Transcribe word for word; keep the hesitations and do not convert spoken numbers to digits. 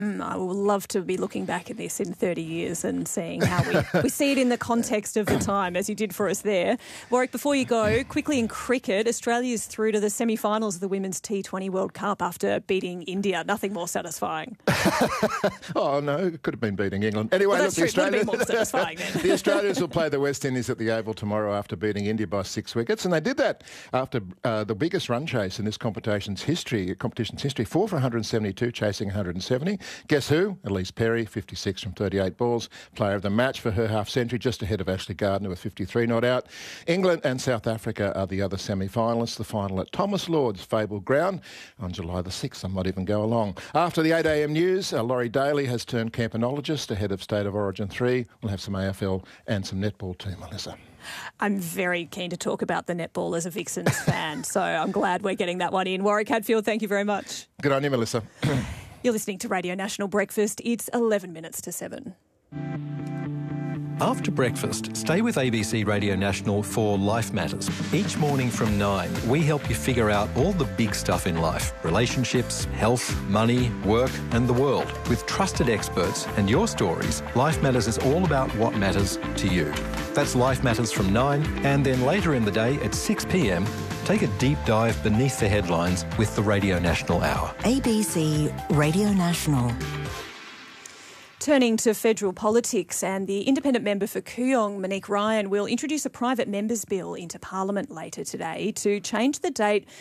Mm, I would love to be looking back at this in thirty years and seeing how we, we see it in the context of the time, as you did for us there. Warwick, before you go, quickly in cricket, Australia's through to the semi-finals of the Women's T twenty World Cup after beating India. Nothing more satisfying. Oh, no, it could have been beating England. Anyway, well, that's look, true. the It would have been more satisfying then. The Australians will play the West Indies at the Oval tomorrow after beating India by six wickets, and they did that after uh, the biggest run chase in this competition's history, competition's history, four for one hundred seventy-two, chasing one hundred seventy. Guess who? Elise Perry, fifty-six from thirty-eight balls, player of the match for her half-century, just ahead of Ashley Gardner with fifty-three not out. England and South Africa are the other semi-finalists. The final at Thomas Lord's fabled ground on July the sixth. I might even go along. After the eight a m news, uh, Laurie Daly has turned campanologist ahead of State of Origin three. We'll have some A F L and some netball too, Melissa. I'm very keen to talk about the netball as a Vixens fan, so I'm glad we're getting that one in. Warwick Hadfield, thank you very much. Good on you, Melissa. You're listening to Radio National Breakfast. It's eleven minutes to seven. After breakfast, stay with A B C Radio National for Life Matters. Each morning from nine, we help you figure out all the big stuff in life. Relationships, health, money, work and the world. With trusted experts and your stories, Life Matters is all about what matters to you. That's Life Matters from nine, and then later in the day at six p m, take a deep dive beneath the headlines with the Radio National Hour. A B C Radio National. Turning to federal politics, and the independent member for Kooyong, Monique Ryan, will introduce a private members bill into Parliament later today to change the date